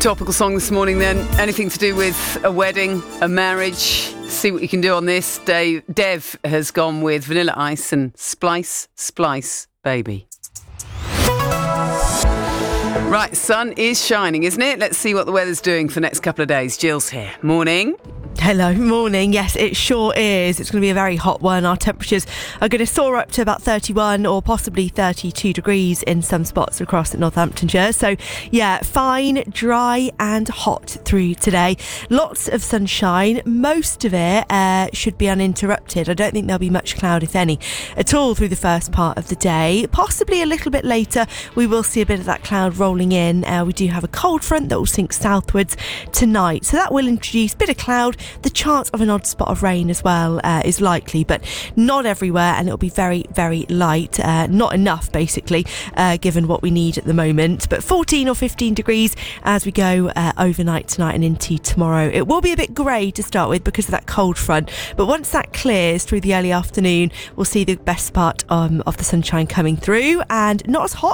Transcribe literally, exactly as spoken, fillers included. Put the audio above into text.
topical song this morning then. Anything to do with a wedding, a marriage? See what you can do on this. Dave, Dev has gone with Vanilla Ice and Splice, Splice, Baby. Right, sun is shining, isn't it? Let's see what the weather's doing for the next couple of days. Jill's here. Morning. Hello, morning. Yes, it sure is. It's going to be a very hot one. Our temperatures are going to soar up to about thirty-one or possibly thirty-two degrees in some spots across Northamptonshire. So, yeah, fine, dry and hot through today. Lots of sunshine. Most of it uh, should be uninterrupted. I don't think there'll be much cloud, if any, at all through the first part of the day. Possibly a little bit later, we will see a bit of that cloud rolling in. Uh, we do have a cold front that will sink southwards tonight. So that will introduce a bit of cloud. The chance of an odd spot of rain as well uh, is likely, but not everywhere, and it'll be very, very light. Uh, not enough, basically, uh, given what we need at the moment. But fourteen or fifteen degrees as we go uh, overnight tonight and into tomorrow. It will be a bit grey to start with because of that cold front, but once that clears through the early afternoon, we'll see the best part um, of the sunshine coming through, and not as hot